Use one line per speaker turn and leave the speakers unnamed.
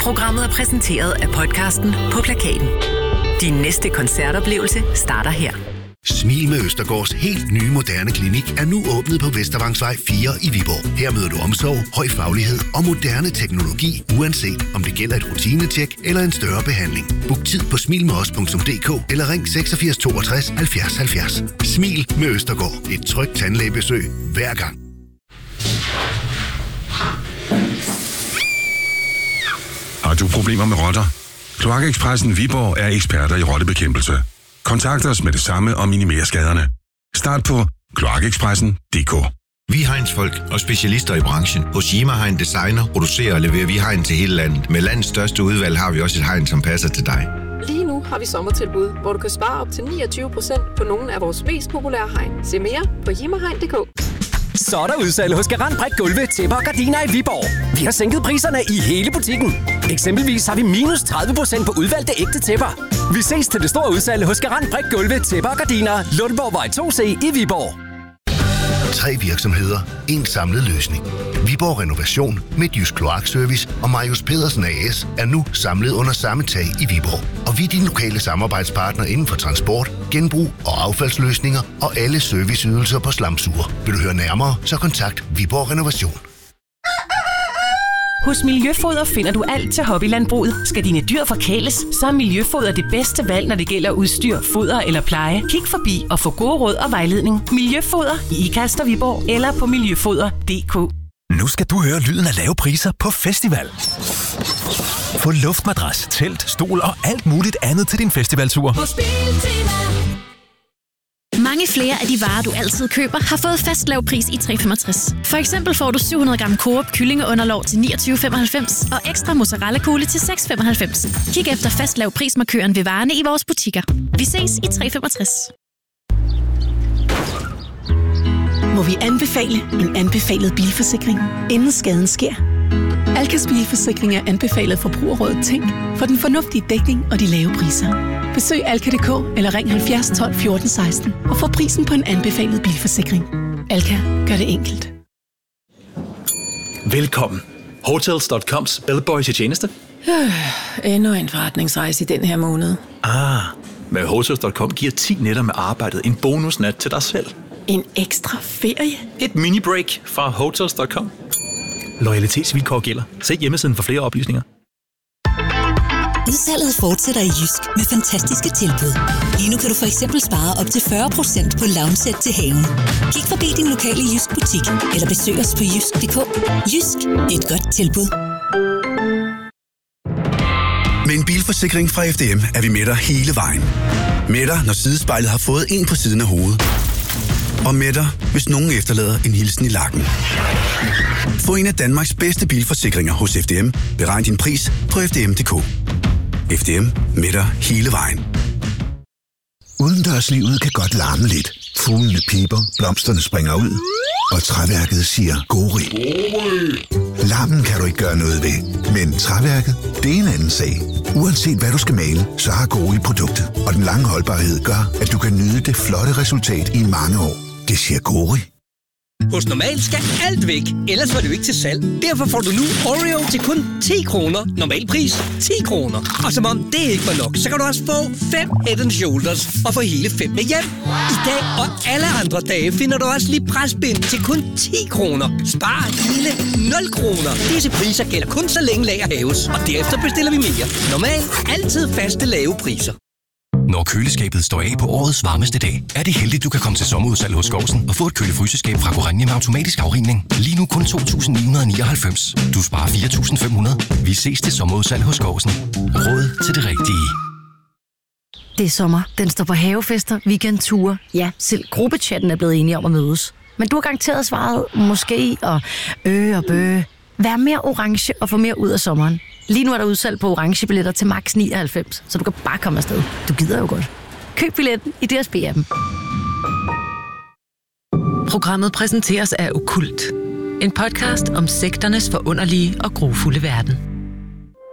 Programmet er præsenteret af podcasten På Plakaten. Din næste koncertoplevelse starter her.
Smil med Østergaards helt nye moderne klinik er nu åbnet på Vestervangsvej 4 i Viborg. Her møder du omsorg, høj faglighed og moderne teknologi, uanset om det gælder et rutinetjek eller en større behandling. Book tid på smilmedos.dk eller ring 86 62 70 70. Smil med Østergaard. Et trygt tandlægebesøg hver gang.
Har du problemer med rotter? Kloakekspressen Viborg er eksperter i rottebekæmpelse. Kontakt os med det samme og minimer skaderne. Start på kloakekspressen.dk.
Vi er Heinz-folk og specialister i branchen. Hos Yima Hein designer, producerer og leverer vi hegn til hele landet. Med landets største udvalg har vi også et hegn, som passer til dig.
Lige nu har vi sommertilbud, hvor du kan spare op til 29% på nogle af vores mest populære hegn. Se mere på yimahein.dk.
Så er der udsalg hos Garant Bræk Gulve, tæpper og gardiner i Viborg. Vi har sænket priserne i hele butikken. Eksempelvis har vi minus 30% på udvalgte ægte tæpper. Vi ses til det store udsalg hos Garant Bræk Gulve, tæpper og gardiner, Lundborgvej 2C i Viborg.
3 virksomheder, en samlet løsning. Viborg Renovation, Midtjysk Kloakservice og Marius Pedersen AS er nu samlet under samme tag i Viborg. Og vi er din lokale samarbejdspartner inden for transport, genbrug og affaldsløsninger og alle serviceydelser på slamsuger. Vil du høre nærmere, så kontakt Viborg Renovation.
Hos Miljøfoder finder du alt til hobbylandbruget. Skal dine dyr forkæles, så er Miljøfoder det bedste valg, når det gælder udstyr, foder eller pleje. Kig forbi og få gode råd og vejledning. Miljøfoder i Ikast og Viborg eller på miljøfoder.dk.
Nu skal du høre lyden af lave priser på festival. Få luftmadras, telt, stol og alt muligt andet til din festivaltur.
På Biltema. Mange flere af de varer, du altid køber, har fået fast lav pris i 365. For eksempel får du 700 gram Coop kyllingeunderlov til 29,95 og ekstra mozzarella kugle til 6,95. Kig efter fast lav prismarkøren ved varerne i vores butikker. Vi ses i 365.
Må vi anbefale en anbefalet bilforsikring, inden skaden sker? Alkas bilforsikring er anbefalet Forbrugerrådet Tænk for den fornuftige dækning og de lave priser. Besøg alka.dk eller ring 70 12 14 16 og få prisen på en anbefalet bilforsikring. Alka gør det enkelt.
Velkommen. Hotels.coms bellboy til tjeneste.
Endnu en forretningsrejse i den her måned.
Med Hotels.com giver 10 nætter med arbejdet en bonusnat til dig selv.
En ekstra ferie?
Et mini-break fra Hotels.com. Loyalitetsvilkår gælder. Se hjemmesiden for flere oplysninger.
Udsalget fortsætter i Jysk med fantastiske tilbud. Lige nu kan du for eksempel spare op til 40% på lounge-sæt til haven. Kig forbi din lokale Jysk butik eller besøg os på jysk.dk. Jysk, et godt tilbud.
Med en bilforsikring fra FDM er vi med dig hele vejen. Med dig, når sidespejlet har fået en på siden af hovedet. Og med dig, hvis nogen efterlader en hilsen i lakken. Få en af Danmarks bedste bilforsikringer hos FDM. Beregn din pris på FDM.dk. FDM med dig hele vejen.
Udendørslivet kan godt larme lidt. Fuglene piber, blomsterne springer ud, og træværket siger gori. Larmen kan du ikke gøre noget ved, men træværket, det er en anden sag. Uanset hvad du skal male, så har Gori produktet, og den lange holdbarhed gør, at du kan nyde det flotte resultat i mange år. Det siger Gori.
Hos Normal skal alt væk, ellers var det jo ikke til salg. Derfor får du nu Oreo til kun 10 kroner. Normal pris 10 kroner. Og som om det ikke var nok, så kan du også få 5 Head & Shoulders og få hele 5 med hjem. I dag og alle andre dage finder du også lige presbind til kun 10 kroner. Spar hele 0 kroner. Disse priser gælder kun så længe lager haves, og derefter bestiller vi mere. Normal altid faste lave priser.
Når køleskabet står af på årets varmeste dag, er det heldigt, du kan komme til sommerudsalg hos Skovsen og få et kølefryseskab fra Gorenje med automatisk afrivning. Lige nu kun 2.999. Du sparer 4.500. Vi ses til sommerudsalg hos Skovsen. Råd til det rigtige.
Det er sommer. Den står på havefester, weekendture. Ja, selv gruppechatten er blevet enige om at mødes. Men du har garanteret svaret måske og og bø. Vær mere orange og få mere ud af sommeren. Lige nu er der udsalg på orange billetter til max 99, så du kan bare komme afsted. Du gider jo godt. Køb billetten i DSB-appen.
Programmet præsenteres af Okkult. En podcast om sekternes forunderlige og grufulde verden.